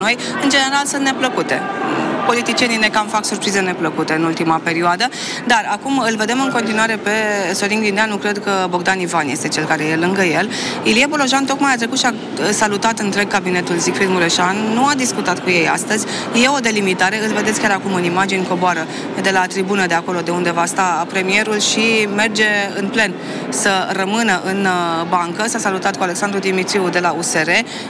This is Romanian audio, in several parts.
noi, în general, sunt neplăcute. Politicienii ne cam fac surprize neplăcute în ultima perioadă, dar acum îl vedem în continuare pe Sorin Grindeanu, cred că Bogdan Ivan este cel care e lângă el. Ilie Bolojan tocmai a trecut și a salutat întreg cabinetul Siegfried Mureșan, nu a discutat cu ei astăzi, e o delimitare, îl vedeți chiar acum în imagini, coboară de la tribună de acolo de unde va sta premierul și merge în plen să rămână în bancă. S-a salutat cu Alexandru Dimitriu de la USR,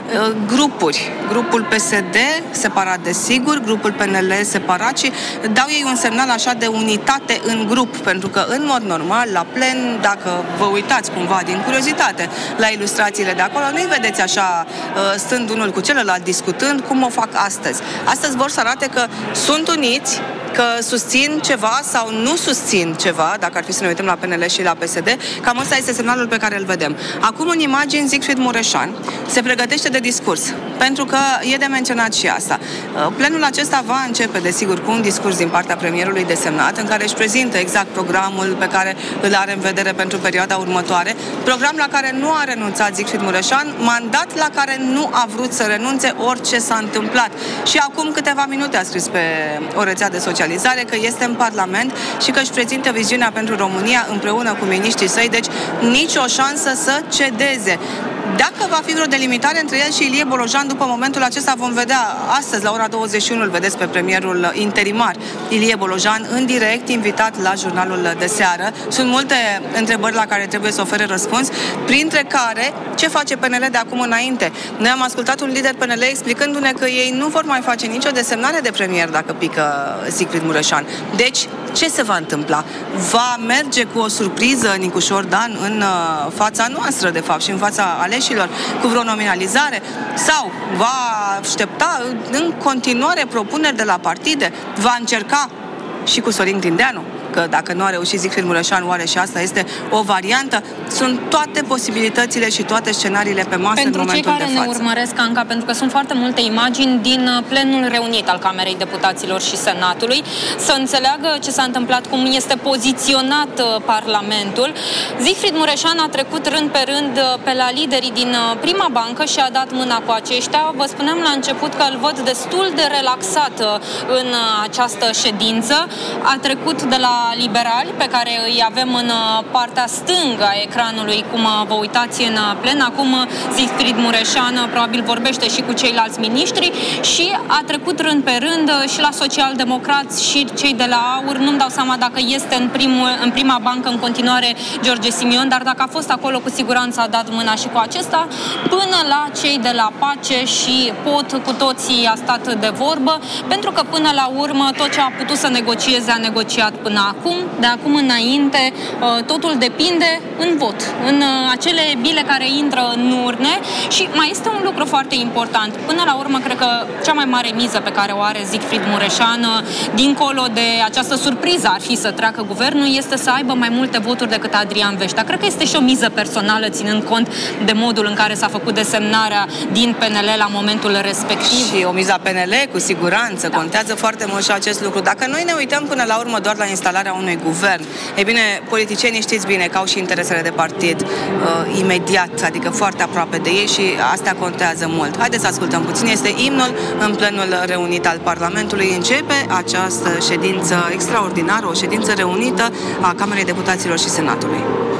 grupul PSD separat desigur, grupul PNL separat și dau ei un semnal așa de unitate în grup, pentru că în mod normal la plen, dacă vă uitați cumva din curiozitate la ilustrațiile de acolo, nu-i vedeți așa stând unul cu celălalt discutând cum o fac astăzi. Astăzi vor să arate că sunt uniți, că susțin ceva sau nu susțin ceva, dacă ar fi să ne uităm la PNL și la PSD, cam ăsta este semnalul pe care îl vedem. Acum în imagini Siegfried Mureșan se pregătește de discurs, pentru că e de menționat și asta. Plenul acesta va începe, desigur, cu un discurs din partea premierului desemnat, în care își prezintă exact programul pe care îl are în vedere pentru perioada următoare, program la care nu a renunțat Siegfried Mureșan, mandat la care nu a vrut să renunțe orice s-a întâmplat. Și acum câteva minute a scris pe o rețea de socializare că este în Parlament și că își prezintă viziunea pentru România împreună cu miniștrii săi, deci nicio șansă să cedeze. Dacă va fi vreo delimitare între el și Ilie Bolojan, după momentul acesta vom vedea. Astăzi, la ora 21, îl vedeți pe premierul interimar Ilie Bolojan, în direct, invitat la jurnalul de seară. Sunt multe întrebări la care trebuie să ofere răspuns, printre care, ce face PNL de acum înainte? Noi am ascultat un lider PNL explicându-ne că ei nu vor mai face nicio desemnare de premier dacă pică Siegfried Mureșan. Deci, ce se va întâmpla? Va merge cu o surpriză Nicușor Dan în fața noastră, de fapt, și în fața aleșilor, cu vreo nominalizare? Sau va aștepta în continuare propuneri de la partide? Va încerca și cu Sorin Grindeanu? Că dacă nu a reușit Siegfried Mureșan, oare și asta este o variantă? Sunt toate posibilitățile și toate scenariile pe masă în momentul de față. Pentru cei care ne urmăresc, Anca, pentru că sunt foarte multe imagini din plenul reunit al Camerei Deputaților și Senatului, să înțeleagă ce s-a întâmplat, cum este poziționat Parlamentul. Siegfried Mureșan a trecut rând pe rând pe la liderii din prima bancă și a dat mâna cu aceștia. Vă spuneam la început că îl văd destul de relaxat în această ședință. A trecut de la liberali, pe care îi avem în partea stângă a ecranului, cum vă uitați în plen. Acum Siegfried Mureșan probabil vorbește și cu ceilalți miniștri și a trecut rând pe rând și la socialdemocrați și cei de la AUR. Nu-mi dau seama dacă este în prima bancă în continuare George Simion, dar dacă a fost acolo, cu siguranță a dat mâna și cu acesta, până la cei de la Pace și Pot, cu toții a stat de vorbă, pentru că până la urmă tot ce a putut să negocieze a negociat până acum. De acum înainte totul depinde în vot, în acele bile care intră în urne. Și mai este un lucru foarte important. Până la urmă, cred că cea mai mare miză pe care o are Siegfried Mureșan, dincolo de această surpriză ar fi să treacă guvernul, este să aibă mai multe voturi decât Adrian Veștea. Cred că este și o miză personală, ținând cont de modul în care s-a făcut desemnarea din PNL la momentul respectiv. Și o miza PNL, cu siguranță, contează foarte mult și acest lucru. Dacă noi ne uităm până la urmă doar la instalarea unui guvern, e bine, politicienii știți bine că au și interesele de partid imediat, adică foarte aproape de ei și astea contează mult. Haideți să ascultăm puțin, este imnul în plenul reunit al Parlamentului. Începe această ședință extraordinară, o ședință reunită a Camerei Deputaților și Senatului.